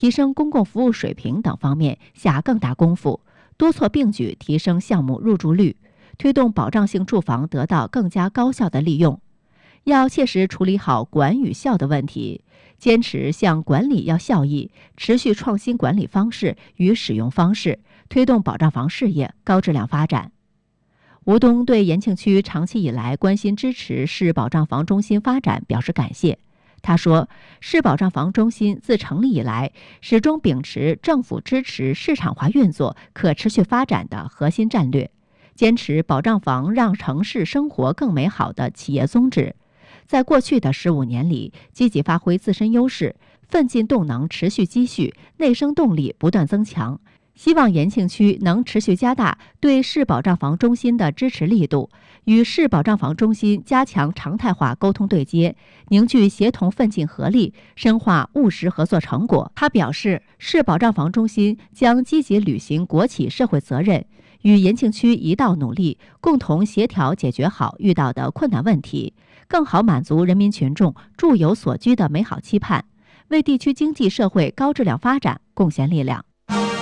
提升公共服务水平等方面下更大功夫，多措并举提升项目入住率，推动保障性住房得到更加高效的利用。要切实处理好管与效的问题，坚持向管理要效益，持续创新管理方式与使用方式，推动保障房事业高质量发展。吴东对延庆区长期以来关心支持市保障房中心发展表示感谢。他说，市保障房中心自成立以来，始终秉持政府支持市场化运作、可持续发展的核心战略，坚持保障房让城市生活更美好的企业宗旨。在过去的15年里，积极发挥自身优势，奋进动能持续积蓄，内生动力不断增强。希望延庆区能持续加大对市保障房中心的支持力度，与市保障房中心加强常态化沟通对接，凝聚协同奋进合力，深化务实合作成果。他表示，市保障房中心将积极履行国企社会责任，与延庆区一道努力，共同协调解决好遇到的困难问题，更好满足人民群众住有所居的美好期盼，为地区经济社会高质量发展贡献力量。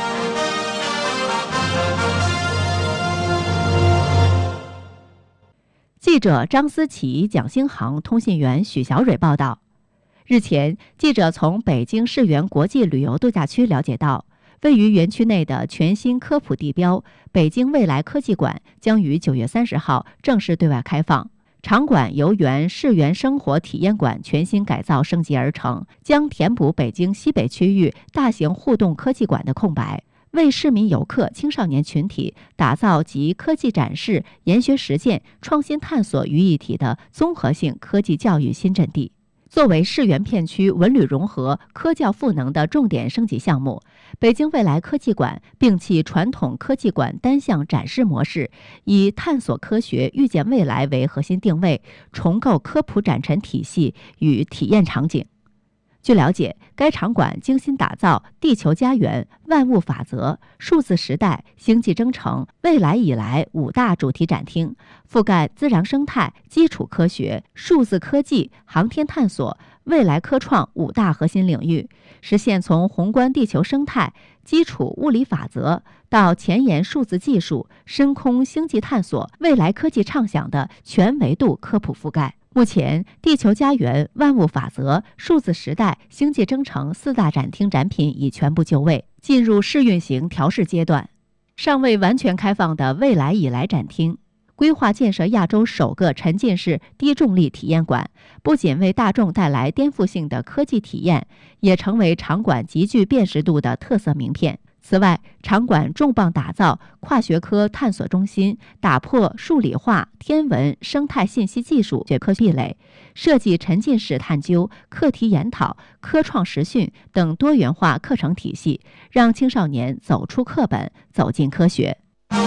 记者张思琪、蒋兴航，通信员许小蕊报道。日前，记者从北京世园国际旅游度假区了解到，位于园区内的全新科普地标北京未来科技馆将于9月30号正式对外开放。场馆由原世园生活体验馆全新改造升级而成，将填补北京西北区域大型互动科技馆的空白，为市民游客、青少年群体打造集科技展示、研学实践、创新探索于一体的综合性科技教育新阵地。作为世园片区文旅融合、科教赋能的重点升级项目，北京未来科技馆摒弃传统科技馆单项展示模式，以探索科学、预见未来为核心定位，重构科普展陈体系与体验场景。据了解，该场馆精心打造地球家园、万物法则、数字时代、星际征程、未来以来5大主题展厅，覆盖自然生态、基础科学、数字科技、航天探索、未来科创5大核心领域，实现从宏观地球生态、基础物理法则到前沿数字技术、深空星际探索、未来科技畅想的全维度科普覆盖。目前，地球家园、万物法则、数字时代、星际征程4大展厅展品已全部就位，进入试运行调试阶段。尚未完全开放的未来以来展厅，规划建设亚洲首个沉浸式低重力体验馆，不仅为大众带来颠覆性的科技体验，也成为场馆极具辨识度的特色名片。此外，场馆重磅打造跨学科探索中心，打破数理化、天文、生态信息技术学科壁垒，设计沉浸式探究、课题研讨、科创实训等多元化课程体系，让青少年走出课本，走进科学。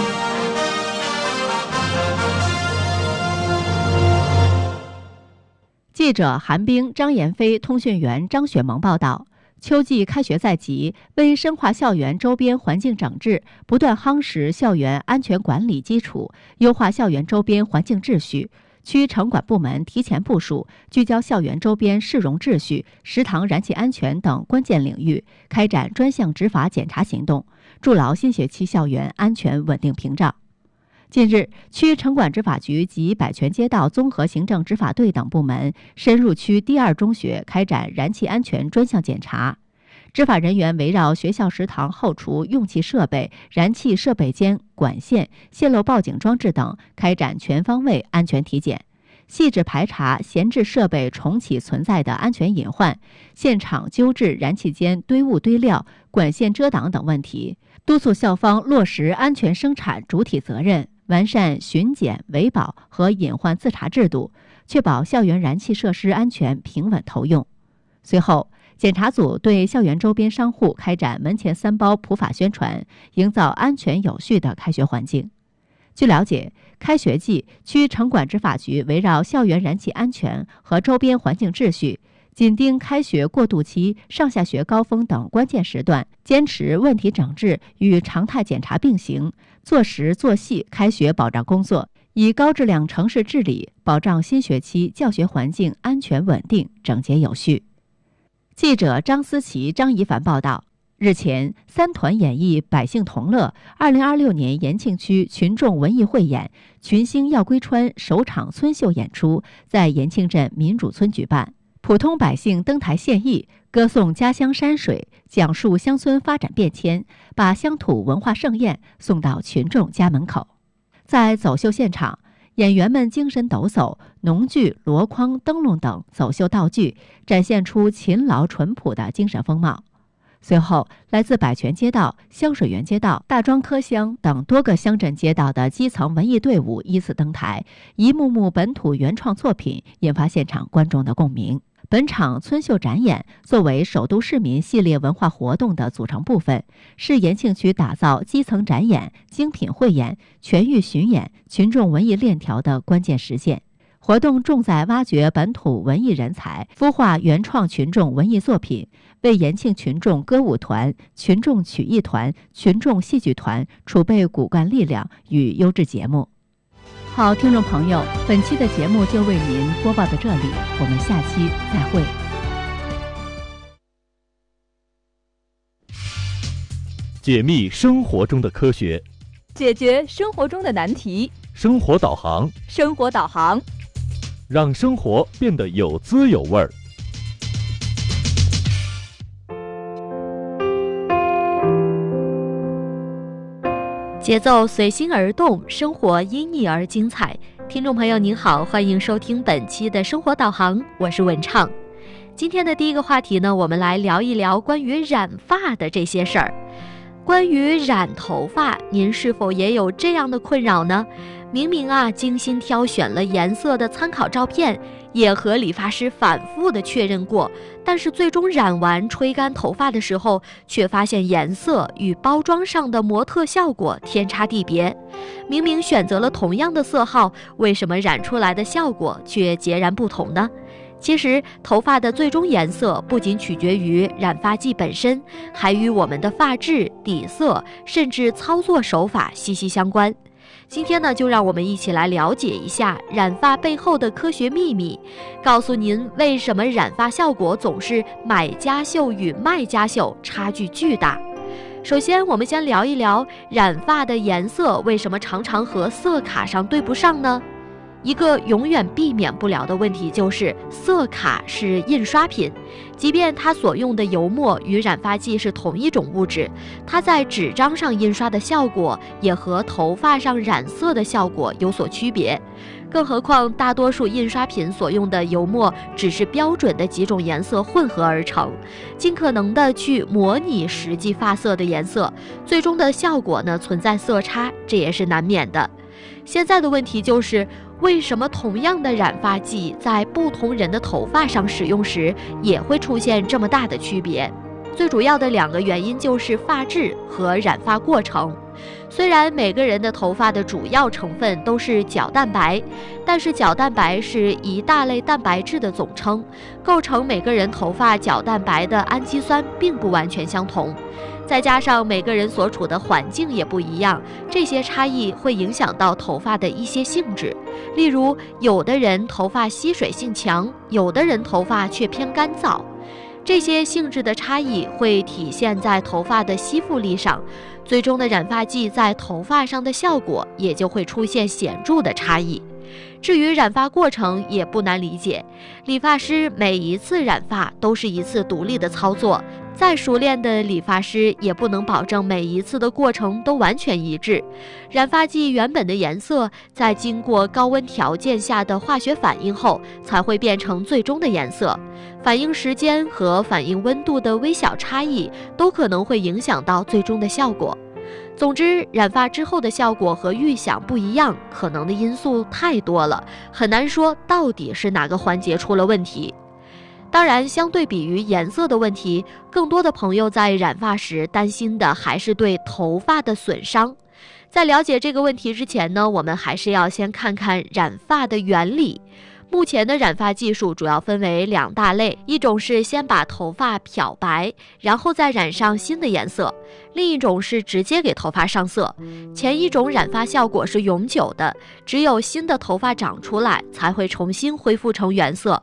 记者韩冰、张延飞，通讯员张雪萌报道。秋季开学在即，为深化校园周边环境整治，不断夯实校园安全管理基础，优化校园周边环境秩序，区城管部门提前部署，聚焦校园周边市容秩序、食堂燃气安全等关键领域，开展专项执法检查行动，筑牢新学期校园安全稳定屏障。近日，区城管执法局及百泉街道综合行政执法队等部门深入区第2中学开展燃气安全专项检查。执法人员围绕学校食堂后厨用气设备、燃气设备间、管线、泄漏报警装置等开展全方位安全体检，细致排查闲置设备重启存在的安全隐患，现场纠治燃气间堆物堆料、管线遮挡等问题，督促校方落实安全生产主体责任，完善巡检、维保和隐患自查制度，确保校园燃气设施安全平稳投用。随后，检查组对校园周边商户开展门前3包普法宣传，营造安全有序的开学环境。据了解，开学季，区城管执法局围绕校园燃气安全和周边环境秩序，紧盯开学过渡期、上下学高峰等关键时段，坚持问题整治与常态检查并行，做实做细开学保障工作，以高质量城市治理保障新学期教学环境安全稳定、整洁有序。 记者张思琪、张一凡报道，日前，三团演艺百姓同乐2026年延庆区群众文艺汇演群星耀归川首场村秀演出在延庆镇民主村举办，普通百姓登台献艺，歌颂家乡山水，讲述乡村发展变迁，把乡土文化盛宴送到群众家门口。在走秀现场，演员们精神抖擞，农具、箩筐、灯笼等走秀道具展现出勤劳淳朴的精神风貌。随后，来自百泉街道、香水园街道、大庄科乡等多个乡镇街道的基层文艺队伍依次登台，一幕幕本土原创作品引发现场观众的共鸣。本场村秀展演作为首都市民系列文化活动的组成部分，是延庆区打造基层展演、精品汇演、全域巡演、群众文艺链条的关键实践。活动重在挖掘本土文艺人才，孵化原创群众文艺作品，为延庆群众歌舞团、群众曲艺团、群众戏剧团储备骨干力量与优质节目。好，听众朋友，本期的节目就为您播报到这里，我们下期再会。 解密生活中的科学， 解决生活中的难题， 生活导航， 生活导航， 让生活变得有滋有味儿。 节奏随心而动，生活因你而精彩。听众朋友您好，欢迎收听本期的生活导航，我是文畅。今天的第一个话题呢，我们来聊一聊关于染发的这些事儿。关于染头发，您是否也有这样的困扰呢？明明精心挑选了颜色的参考照片，也和理发师反复的确认过，但是最终染完吹干头发的时候，却发现颜色与包装上的模特效果天差地别。明明选择了同样的色号，为什么染出来的效果却截然不同呢？其实，头发的最终颜色不仅取决于染发剂本身，还与我们的发质、底色，甚至操作手法息息相关。今天呢，就让我们一起来了解一下染发背后的科学秘密，告诉您为什么染发效果总是买家秀与卖家秀差距巨大。首先，我们先聊一聊染发的颜色为什么常常和色卡上对不上呢？一个永远避免不了的问题就是色卡是印刷品，即便它所用的油墨与染发剂是同一种物质，它在纸张上印刷的效果也和头发上染色的效果有所区别。更何况大多数印刷品所用的油墨只是标准的几种颜色混合而成，尽可能的去模拟实际发色的颜色，最终的效果呢存在色差，这也是难免的。现在的问题就是为什么同样的染发剂在不同人的头发上使用时也会出现这么大的区别？最主要的两个原因就是发质和染发过程。虽然每个人的头发的主要成分都是角蛋白，但是角蛋白是一大类蛋白质的总称，构成每个人头发角蛋白的氨基酸并不完全相同。再加上每个人所处的环境也不一样，这些差异会影响到头发的一些性质。例如，有的人头发吸水性强，有的人头发却偏干燥。这些性质的差异会体现在头发的吸附力上，最终的染发剂在头发上的效果也就会出现显著的差异。至于染发过程也不难理解，理发师每一次染发都是一次独立的操作，再熟练的理发师也不能保证每一次的过程都完全一致。染发剂原本的颜色在经过高温条件下的化学反应后才会变成最终的颜色，反应时间和反应温度的微小差异都可能会影响到最终的效果。总之，染发之后的效果和预想不一样，可能的因素太多了，很难说到底是哪个环节出了问题。当然，相对比于颜色的问题，更多的朋友在染发时担心的还是对头发的损伤。在了解这个问题之前呢，我们还是要先看看染发的原理。目前的染发技术主要分为两大类，一种是先把头发漂白，然后再染上新的颜色；另一种是直接给头发上色。前一种染发效果是永久的，只有新的头发长出来才会重新恢复成原色；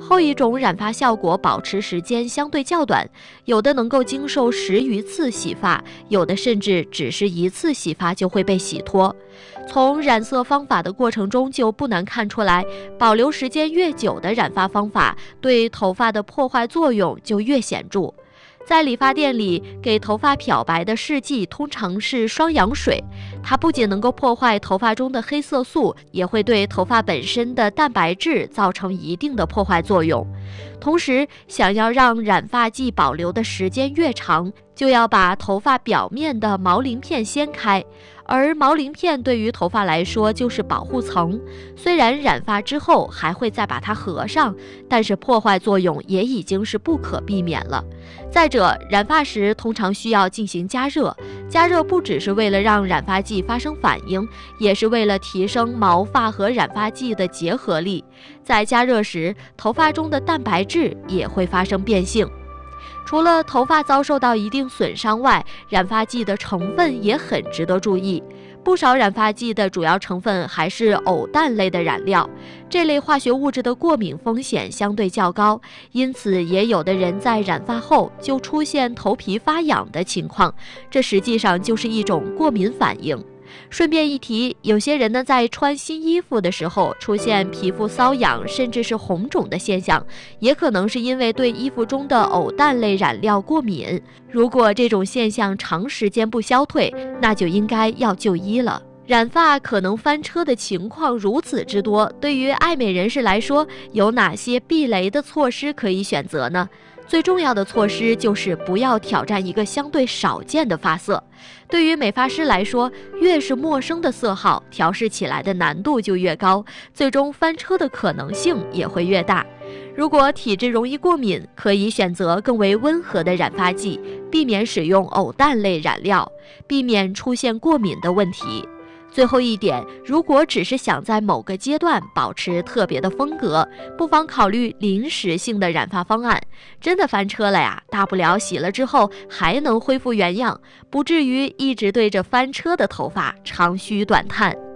后一种染发效果保持时间相对较短，有的能够经受10余次洗发，有的甚至只是1次洗发就会被洗脱。从染色方法的过程中就不难看出来，保留时间越久的染发方法对头发的破坏作用就越显著。在理发店里，给头发漂白的试剂通常是双氧水，它不仅能够破坏头发中的黑色素，也会对头发本身的蛋白质造成一定的破坏作用。同时，想要让染发剂保留的时间越长，就要把头发表面的毛鳞片掀开，而毛鳞片对于头发来说就是保护层，虽然染发之后还会再把它合上，但是破坏作用也已经是不可避免了。再者，染发时通常需要进行加热，加热不只是为了让染发剂发生反应，也是为了提升毛发和染发剂的结合力。在加热时，头发中的蛋白质也会发生变性。除了头发遭受到一定损伤外，染发剂的成分也很值得注意。不少染发剂的主要成分还是偶氮类的染料，这类化学物质的过敏风险相对较高，因此也有的人在染发后就出现头皮发痒的情况，这实际上就是一种过敏反应。顺便一提，有些人呢在穿新衣服的时候出现皮肤瘙痒甚至是红肿的现象，也可能是因为对衣服中的偶氮类染料过敏。如果这种现象长时间不消退，那就应该要就医了。染发可能翻车的情况如此之多，对于爱美人士来说，有哪些避雷的措施可以选择呢？最重要的措施就是不要挑战一个相对少见的发色。对于美发师来说，越是陌生的色号，调试起来的难度就越高，最终翻车的可能性也会越大。如果体质容易过敏，可以选择更为温和的染发剂，避免使用偶氮类染料，避免出现过敏的问题。最后一点，如果只是想在某个阶段保持特别的风格，不妨考虑临时性的染发方案。真的翻车了呀，大不了洗了之后还能恢复原样，不至于一直对着翻车的头发长吁短叹。